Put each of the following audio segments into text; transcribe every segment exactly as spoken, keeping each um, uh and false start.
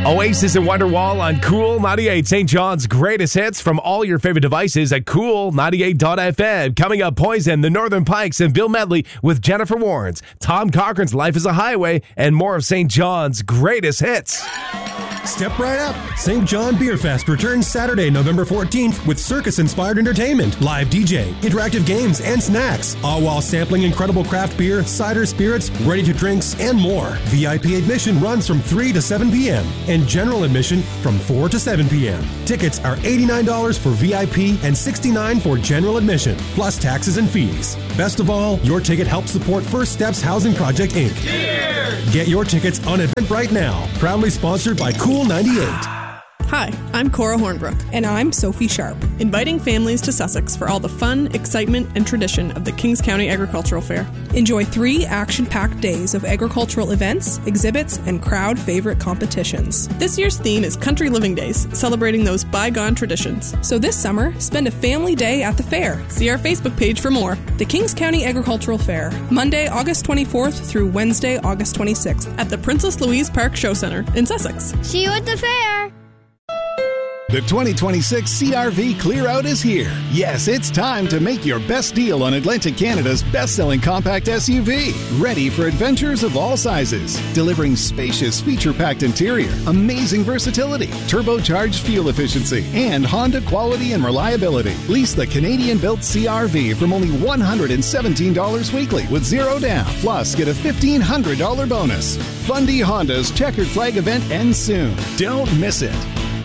Oasis and Wonderwall on Cool ninety-eight. Saint John's greatest hits from all your favorite devices at cool ninety-eight dot f m. Coming up, Poison, the Northern Pikes, and Bill Medley with Jennifer Warnes. Tom Cochran's Life is a Highway, and more of Saint John's greatest hits. Step right up. Saint John Beer Fest returns Saturday, November fourteenth with circus-inspired entertainment, live D J, interactive games, and snacks, all while sampling incredible craft beer, cider spirits, ready-to-drinks, and more. V I P admission runs from three to seven p.m. and general admission from four to seven p.m. Tickets are eighty-nine dollars for V I P and sixty-nine dollars for general admission, plus taxes and fees. Best of all, your ticket helps support First Steps Housing Project, Incorporated. Cheers! Get your tickets on Eventbrite now. Proudly sponsored by Cool ninety-eight. Hi, I'm Cora Hornbrook. And I'm Sophie Sharp. Inviting families to Sussex for all the fun, excitement, and tradition of the Kings County Agricultural Fair. Enjoy three action-packed days of agricultural events, exhibits, and crowd-favorite competitions. This year's theme is Country Living Days, celebrating those bygone traditions. So this summer, spend a family day at the fair. See our Facebook page for more. The Kings County Agricultural Fair, Monday, August twenty-fourth through Wednesday, August twenty-sixth. At the Princess Louise Park Show Center in Sussex. See you at the fair! The twenty twenty-six C R V Clear Out is here. Yes, it's time to make your best deal on Atlantic Canada's best-selling compact S U V. Ready for adventures of all sizes. Delivering spacious, feature-packed interior, amazing versatility, turbocharged fuel efficiency, and Honda quality and reliability. Lease the Canadian-built C R V from only one hundred seventeen dollars weekly with zero down. Plus, get a fifteen hundred dollars bonus. Fundy Honda's Checkered Flag event ends soon. Don't miss it.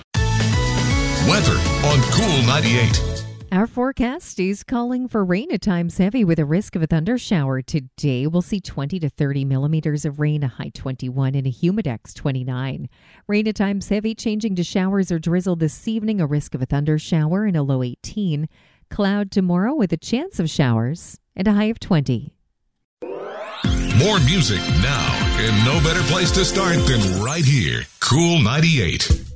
Weather on Cool ninety-eight. Our forecast is calling for rain at times heavy with a risk of a thunder shower. Today, we'll see twenty to thirty millimeters of rain, a high twenty-one, and a humidex twenty-nine. Rain at times heavy, changing to showers or drizzle this evening, a risk of a thunder shower, and a low eighteen. Cloud tomorrow with a chance of showers, and a high of twenty. More music now, and no better place to start than right here. Cool ninety-eight.